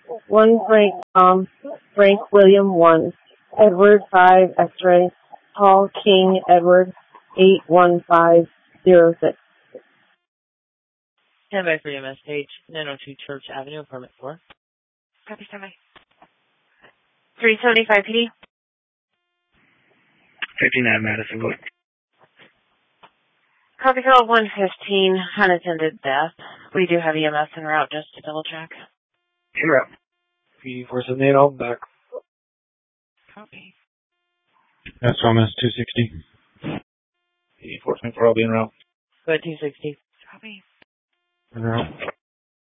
1 Frank Tom, Frank William 1, Edward 5 X-ray, Paul King Edward 81506. Stand by for EMS page 902 Church Avenue, apartment 4. Copy, stand by. 375 PD. 59 Madison, go ahead. Copy call 115, unattended death. We do have EMS en route just to double check. En route. PD 478, I'll back. Copy. That's Thomas 260. PD 474, I'll be en route. Go ahead, 260. Copy. En route.